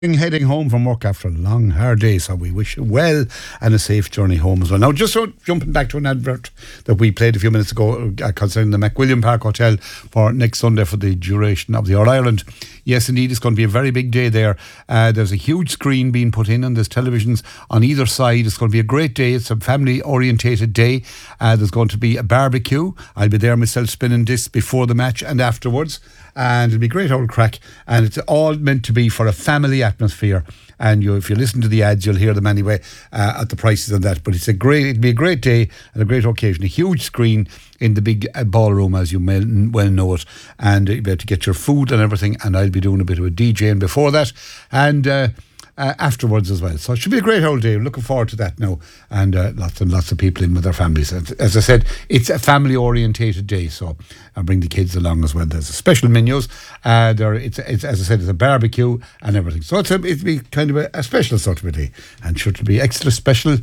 heading home from work after a long, hard day, so we wish you well and a safe journey home as well. Now, just jumping back to an advert that we played a few minutes ago concerning the McWilliam Park Hotel for next Sunday for the duration of the All-Ireland. Yes, indeed, it's going to be a very big day there. There's a huge screen being put in and there's televisions on either side. It's going to be a great day. It's a family-orientated day. There's going to be a barbecue. I'll be there myself spinning discs before the match and afterwards. And it'll be great old crack, and it's all meant to be for a family atmosphere. And if you listen to the ads, you'll hear them anyway at the prices and that. But it'll be a great day and a great occasion. A huge screen in the big ballroom, as you may well know it, and you'll be able to get your food and everything. And I'll be doing a bit of a DJing before that, and afterwards as well. So it should be a great old day. Looking forward to that now, and lots of people in with their families. As I said, it's a family orientated day, so I'll bring the kids along as well. There's special menus. It's as I said, it's a barbecue and everything. So it'll be kind of a special sort of a day, and sure to be extra special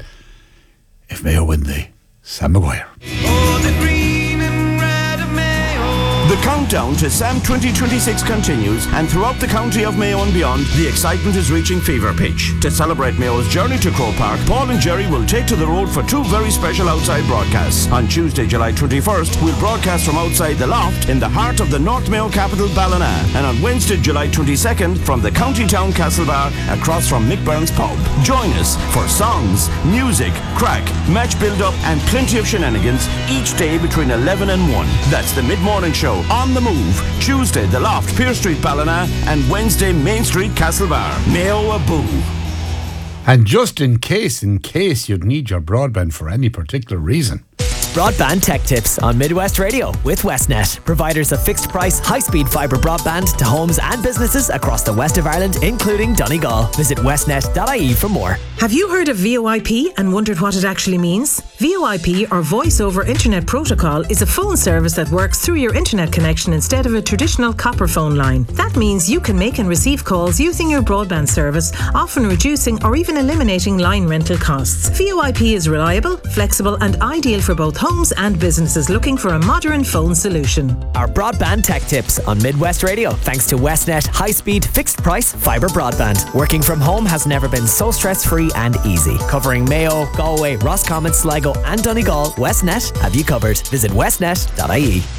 if Mayo win the Sam Maguire. Oh, the green and red of Mayo. The countdown to Sam 2026 continues, and throughout the county of Mayo and beyond, the excitement is reaching fever pitch. To celebrate Mayo's journey to Croke Park, Paul and Jerry will take to the road for two very special outside broadcasts. On Tuesday, July 21st, we'll broadcast from outside the Loft in the heart of the North Mayo capital, Ballina, and on Wednesday, July 22nd, from the County Town Castle Bar across from Mick Brown's pub. Join us for songs, music, crack, match build-up and plenty of shenanigans each day between 11 and 1. That's the mid-morning show on the move. Tuesday, the Loft, Pier Street, Ballina, and Wednesday, Main Street, Castle Bar. Mayo a boo. And just in case you'd need your broadband for any particular reason, Broadband Tech Tips on Midwest Radio with Westnet, providers of fixed price, high-speed fibre broadband to homes and businesses across the west of Ireland, including Donegal. Visit westnet.ie for more. Have you heard of VoIP and wondered what it actually means? VoIP, or Voice over Internet Protocol, is a phone service that works through your internet connection instead of a traditional copper phone line. That means you can make and receive calls using your broadband service, often reducing or even eliminating line rental costs. VoIP is reliable, flexible and ideal for both homes and businesses looking for a modern phone solution. Our Broadband Tech Tips on Midwest Radio, thanks to Westnet high-speed fixed price fibre broadband. Working from home has never been so stress-free and easy. Covering Mayo, Galway, Roscommon, Sligo and Donegal, Westnet have you covered. Visit westnet.ie.